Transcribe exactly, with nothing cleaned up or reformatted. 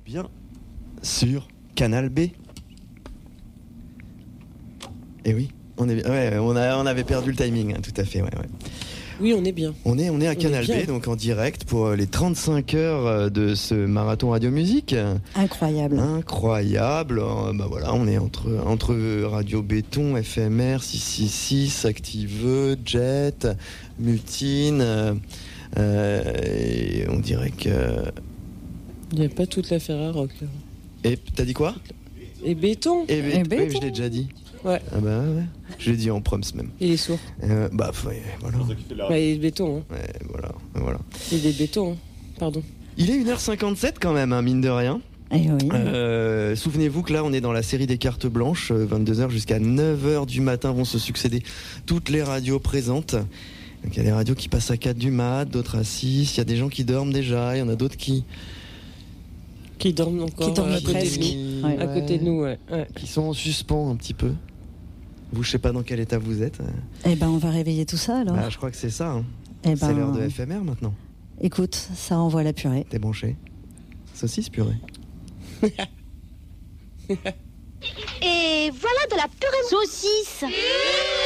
bien sur Canal B. Et oui, on, est, ouais, on, a, on avait perdu le timing, hein, tout à fait. Ouais, ouais. Oui, on est bien. On est, on est à on Canal est B, donc en direct pour les trente-cinq heures de ce marathon radio musique. Incroyable. Incroyable. Bah voilà, on est entre, entre Radio Béton, F M R, six cent soixante-six, Active, Jet, Mutine. Euh, et on dirait que. Il n'y a pas toute la Ferrarock. Là. Et t'as dit quoi? Et Béton. Et, bé- Et béton. Oui, je l'ai déjà dit. Ouais. Ah bah ouais. Je l'ai dit en proms même. Il est sourd. Euh, bah ouais, voilà. Bah, il est béton. Hein. Ouais, voilà, voilà. Il est béton. Hein. Pardon. Il est une heure cinquante-sept quand même, hein, mine de rien. Eh oui. Euh, souvenez-vous que là, on est dans la série des cartes blanches. vingt-deux heures jusqu'à neuf heures du matin vont se succéder toutes les radios présentes. Donc il y a des radios qui passent à quatre du mat, d'autres à six. Il y a des gens qui dorment déjà. Il y en a d'autres qui... Qui dorment encore Qui dorment à côté presque. de nous. Ouais. À côté de nous, ouais. ouais. Qui sont en suspens un petit peu. Vous, je sais pas dans quel état vous êtes. Eh ben, on va réveiller tout ça alors. Bah, je crois que c'est ça. Hein. Eh C'est ben, l'heure de F M R maintenant. Écoute, ça envoie la purée. T'es branché? Saucisse purée. Et voilà de la purée saucisse.